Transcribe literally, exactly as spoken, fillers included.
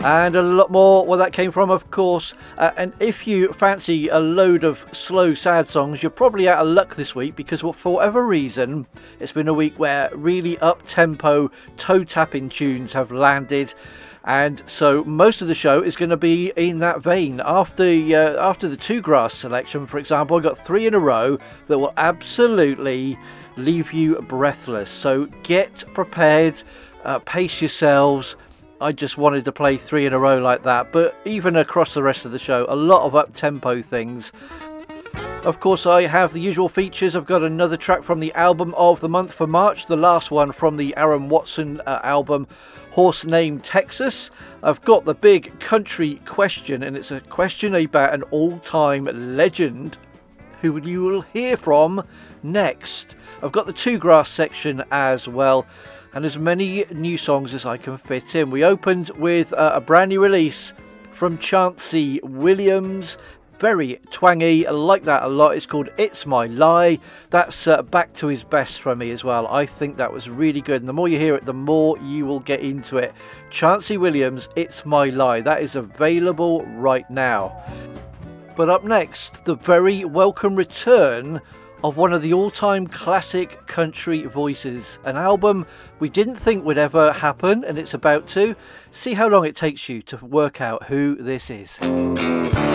And a lot more where that came from, of course. Uh, and if you fancy a load of slow, sad songs, you're probably out of luck this week, because for whatever reason, it's been a week where really up-tempo, toe-tapping tunes have landed. And so most of the show is going to be in that vein. After uh, after the Two Grass selection, for example, I got three in a row that will absolutely leave you breathless. So get prepared, uh, pace yourselves. I just wanted to play three in a row like that, but even across the rest of the show, a lot of up-tempo things. Of course, I have the usual features. I've got another track from the album of the month for March, the last one from the Aaron Watson uh, album, Horse Named Texas. I've got the big country question, and it's a question about an all-time legend who you will hear from next. I've got the Two Grass section as well, and as many new songs as I can fit in. We opened with uh, a brand new release from Chauncey Williams. Very twangy, I like that a lot. It's called It's My Lie. That's uh, back to his best for me as well. I think that was really good, and the more you hear it, the more you will get into it. Chauncey Williams, It's My Lie. That is available right now. But up next, the very welcome return of one of the all-time classic country voices. An album we didn't think would ever happen, and it's about to. See how long it takes you to work out who this is.